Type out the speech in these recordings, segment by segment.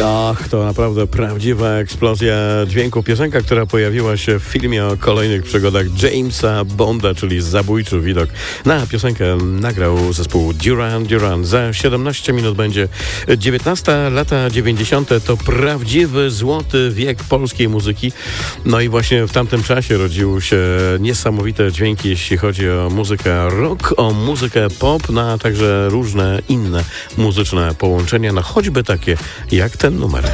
Ach, to naprawdę prawdziwa eksplozja dźwięku. Piosenka, która pojawiła się w filmie o kolejnych przygodach Jamesa Bonda, czyli Zabójczy widok. Na piosenkę nagrał zespół Duran Duran. Za 17 minut będzie 19. Lata 90. to prawdziwy złoty wiek polskiej muzyki. No i właśnie w tamtym czasie rodziły się niesamowite dźwięki, jeśli chodzi o muzykę rock, o muzykę pop, no a także różne inne muzyczne połączenia, no choćby takie jak ten numer.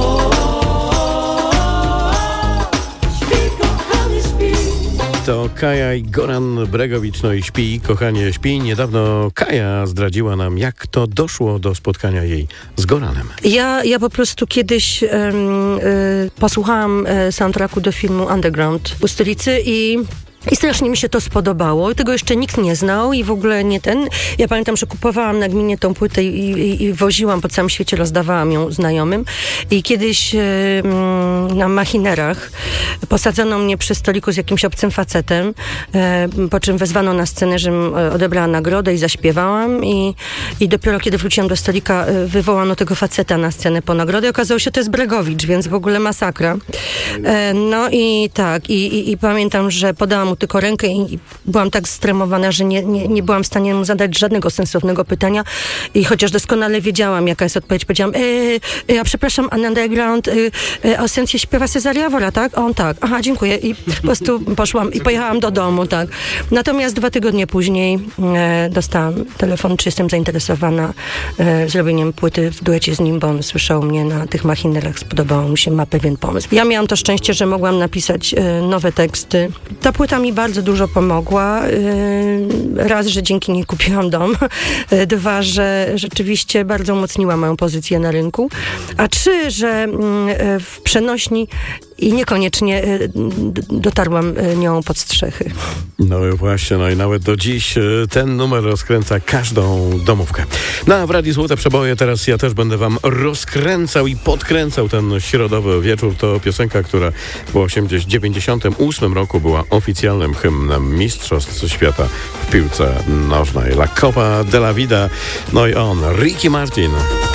To Kaja i Goran Bregowicz, no i śpi, kochanie, śpi. Niedawno Kaja zdradziła nam, jak to doszło do spotkania jej z Goranem. Ja po prostu kiedyś posłuchałam soundtracku do filmu Underground u Stolicy i strasznie mi się to spodobało. Tego jeszcze nikt nie znał i w ogóle nie ten. Ja pamiętam, że kupowałam nagminnie tą płytę i woziłam po całym świecie, rozdawałam ją znajomym. I kiedyś na machinerach posadzono mnie przy stoliku z jakimś obcym facetem, po czym wezwano na scenę, żebym odebrała nagrodę i zaśpiewałam. I dopiero kiedy wróciłam do stolika, wywołano tego faceta na scenę po nagrodę. Okazało się, że to jest Bregowicz, więc w ogóle masakra. No i tak. I pamiętam, że podałam tylko rękę i byłam tak stremowana, że nie byłam w stanie mu zadać żadnego sensownego pytania i chociaż doskonale wiedziałam, jaka jest odpowiedź, powiedziałam, ja przepraszam, Underground, o sensie śpiewa Cezary Awora, tak? On tak. Aha, dziękuję. I po prostu poszłam i pojechałam do domu, tak. Natomiast 2 tygodnie później dostałam telefon, czy jestem zainteresowana zrobieniem płyty w duecie z nim, bo on słyszał mnie na tych machinerach, spodobało mu się, ma pewien pomysł. Ja miałam to szczęście, że mogłam napisać nowe teksty. Ta płyta mi bardzo dużo pomogła. Raz, że dzięki niej kupiłam dom. 2, że rzeczywiście bardzo umocniła moją pozycję na rynku. A 3, że w przenośni i niekoniecznie dotarłam nią pod strzechy. No właśnie, no i nawet do dziś ten numer rozkręca każdą domówkę. W Radiu Złote Przeboje teraz ja też będę wam rozkręcał i podkręcał ten środowy wieczór. To piosenka, która w 1998 roku była oficjalnym hymnem Mistrzostw Świata w piłce nożnej. La Copa de la Vida. No i on, Ricky Martin.